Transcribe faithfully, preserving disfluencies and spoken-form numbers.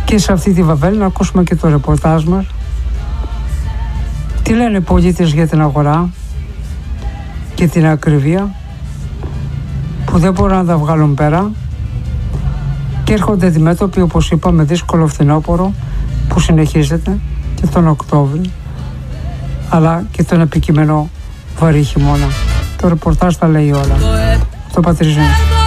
Και σε αυτή τη Βαβέλ να ακούσουμε και το ρεπορτάζ μας. Τι λένε οι πολίτες για την αγορά και την ακριβία που δεν μπορούν να τα βγάλουν πέρα και έρχονται αντιμέτωποι, όπως είπα, με δύσκολο φθινόπωρο που συνεχίζεται και τον Οκτώβρη, αλλά και τον επικείμενο βαρύ χειμώνα. Το ρεπορτάζ τα λέει όλα. Το Πατριζίνης.